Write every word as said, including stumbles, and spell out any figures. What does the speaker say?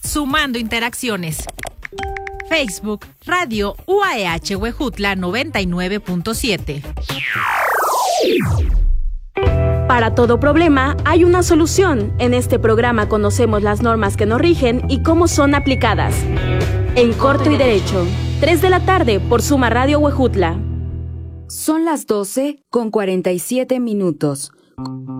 sumando interacciones. Facebook, Radio U A E H Huejutla noventa y nueve punto siete. Para todo problema hay una solución. En este programa conocemos las normas que nos rigen y cómo son aplicadas. En Corto y Derecho, tres de la tarde por Suma Radio Huejutla. Son las doce con cuarenta y siete minutos.